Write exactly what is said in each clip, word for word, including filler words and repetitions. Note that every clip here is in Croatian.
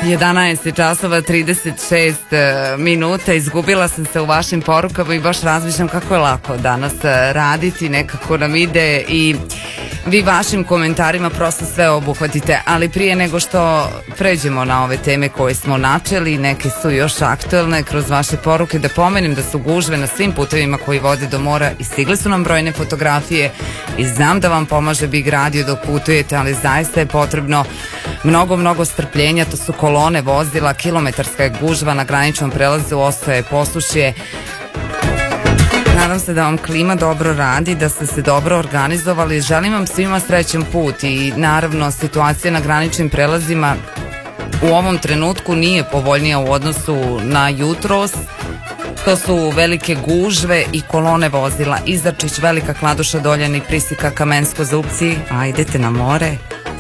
jedanaest časova trideset šest minuta, izgubila sam se u vašim porukama i baš razmišljam kako je lako danas raditi, nekako nam ide i vi vašim komentarima prosto sve obuhvatite, ali prije nego što pređemo na ove teme koje smo načeli, neke su još aktuelne kroz vaše poruke, da pomenem da su gužve na svim putevima koji vode do mora i stigle su nam brojne fotografije i znam da vam pomaže Big Radio dok putujete, ali zaista je potrebno mnogo, mnogo strpljenja. To su kolone vozila, kilometarska je gužva na graničnom prelazu, ostaje poslušje. Nadam se da vam klima dobro radi, da ste se dobro organizovali. Želim vam svima srećan put i naravno situacija na graničnim prelazima u ovom trenutku nije povoljnija u odnosu na jutros. To su velike gužve i kolone vozila. Izarčić, Velika Kladuša, Doljani, Prisika, Kamensko, Zupci. A idete na more?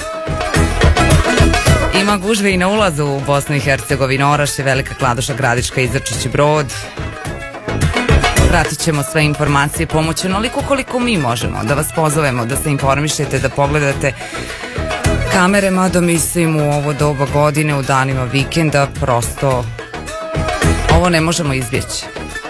Ima gužve i na ulazu u Bosnu i Hercegovinu, Orašje, Velika Kladuša, Gradiška, Izarčić i Brod. Pratit ćemo sve informacije, pomoći onoliko koliko mi možemo, da vas pozovemo, da se informišete, da pogledate kamere, mada mislim u ovo doba godine, u danima vikenda, prosto ovo ne možemo izbjeći.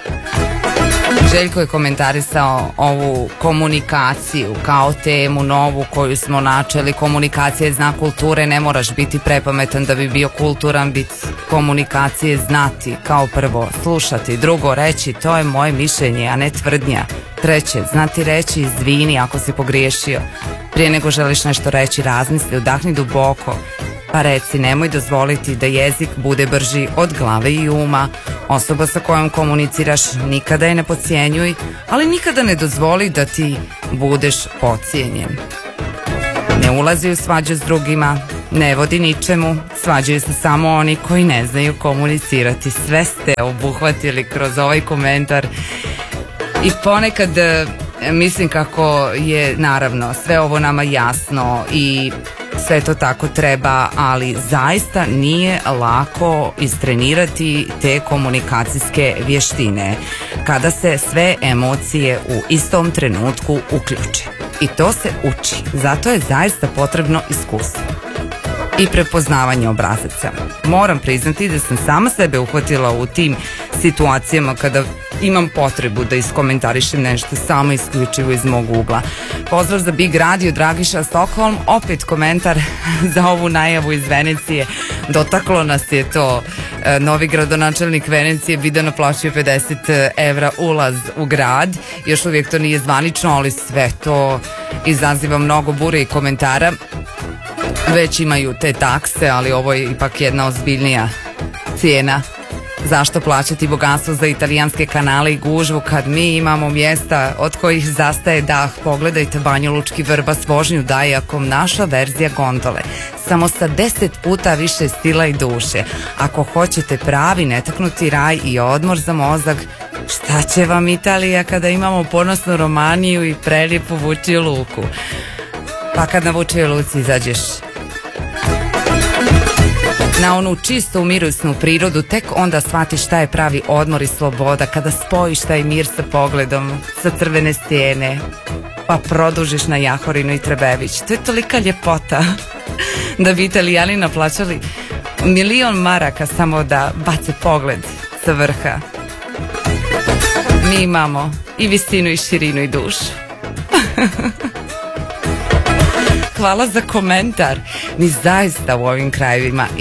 Željko je komentarisao ovu komunikaciju kao temu novu koju smo načeli. Komunikacija je znak kulture, ne moraš biti prepametan da bi bio kulturan. Bit komunikacije znati, kao prvo slušati, drugo reći to je moje mišljenje, a ne tvrdnja. Treće, znati reći izvini ako si pogriješio. Prije nego želiš nešto reći, razmisli, udahni duboko, pa reci, nemoj dozvoliti da jezik bude brži od glave i uma. Osoba sa kojom komuniciraš nikada je ne podcjenjuj, ali nikada ne dozvoli da ti budeš podcijenjen. Ne ulazi u svađu s drugima, ne vodi ničemu, svađaju se samo oni koji ne znaju komunicirati. Sve ste obuhvatili kroz ovaj komentar i ponekad mislim kako je naravno sve ovo nama jasno i sve to tako treba, ali zaista nije lako istrenirati te komunikacijske vještine kada se sve emocije u istom trenutku uključe. I to se uči, zato je zaista potrebno iskustvo i prepoznavanje obrazaca. Moram priznati da sam sama sebe uhvatila u tim situacijama kada imam potrebu da iskomentarišem nešto samo isključivo iz mog ugla. Pozdrav za Big Radio, Dragiša, Stockholm. Opet komentar za ovu najavu iz Venecije. Dotaklo nas je to. Novi gradonačelnik Venecije bi da naplaćuje pedeset evra ulaz u grad. Još uvijek to nije zvanično, ali sve to izaziva mnogo bure i komentara. Već imaju te takse, ali ovo je ipak jedna ozbiljnija cijena. Zašto plaćati bogatstvo za italijanske kanale i gužvu kad mi imamo mjesta od kojih zastaje dah? Pogledajte Banjalučki Vrbas, vožnju Dajakom, naša verzija gondole. Samo sa deset puta više stila i duše. Ako hoćete pravi netaknuti raj i odmor za mozak, šta će vam Italija kada imamo ponosnu Romaniju i prelijepu Vučiju luku? Pa kad na Vučijoj luci izađeš na onu čistu mirusnu prirodu, tek onda shvatiš šta je pravi odmor i sloboda, kada spojiš taj mir sa pogledom sa Crvene stijene, pa produžiš na Jahorinu i Trebević. To je tolika ljepota da bi Italijani naplaćali milion maraka samo da bace pogled sa vrha. Mi imamo i visinu i širinu i dušu. Hvala za komentar. Mi zaista u ovim krajevima